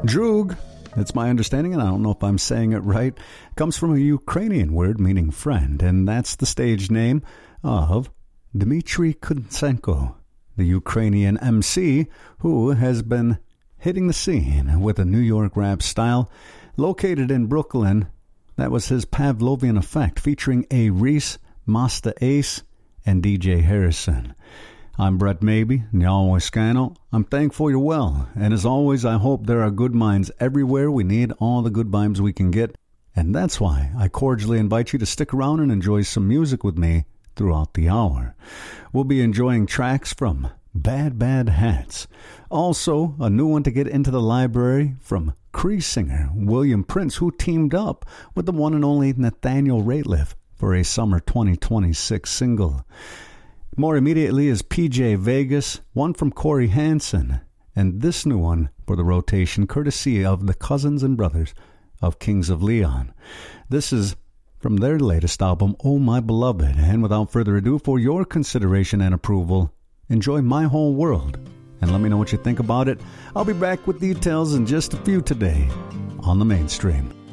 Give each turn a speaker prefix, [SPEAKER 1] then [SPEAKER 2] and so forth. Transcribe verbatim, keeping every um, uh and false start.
[SPEAKER 1] Drug, it's my understanding, and I don't know if I'm saying it right, comes from a Ukrainian word meaning friend, and that's the stage name of Dmitry Kudsenko, the Ukrainian M C who has been hitting the scene with a New York rap style. Located in Brooklyn, that was his Pavlovian Effect, featuring A. Reese, Masta Ace, and D J Harrison. I'm Brett Maybe, Nyalwa Scano. I'm thankful you're well, and as always, I hope there are good minds everywhere. We need all the good vibes we can get, and that's why I cordially invite you to stick around and enjoy some music with me throughout the hour. We'll be enjoying tracks from Bad Bad Hats. Also, a new one to get into the library from Cree singer William Prince, who teamed up with the one and only Nathaniel Rateliff for a summer twenty twenty-six single. More immediately is P J Vegas, one from Corey Hansen, and this new one for the rotation, courtesy of the cousins and brothers of Kings of Leon. This is from their latest album, Oh My Beloved, and without further ado, for your consideration and approval, enjoy My Whole World, and let me know what you think about it. I'll be back with details in just a few today on The Mainstream.